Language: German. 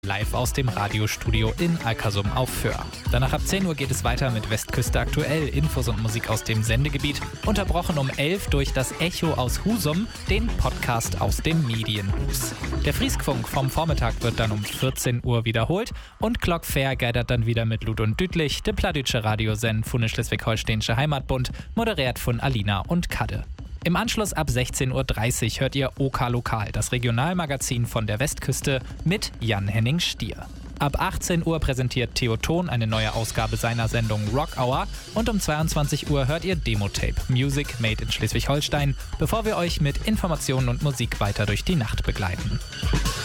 Live aus dem Radiostudio in Alkersum auf Föhr. Danach ab 10 Uhr geht es weiter mit Westküste aktuell, Infos und Musik aus dem Sendegebiet, unterbrochen um 11 durch das Echo aus Husum, den Podcast aus dem Medienhus. Der Frieskfunk vom Vormittag wird dann um 14 Uhr wiederholt und Glock Fair geidert dann wieder mit Lud und Düdlich, der Pladütsche Radiosend von der Schleswig-Holsteinische Heimatbund, moderiert von Alina und Kadde. Im Anschluss ab 16.30 Uhr hört ihr OK Lokal, das Regionalmagazin von der Westküste mit Jan-Henning Stier. Ab 18 Uhr präsentiert Theo Thon eine neue Ausgabe seiner Sendung Rock Hour und um 22 Uhr hört ihr Demo-Tape Music Made in Schleswig-Holstein, bevor wir euch mit Informationen und Musik weiter durch die Nacht begleiten.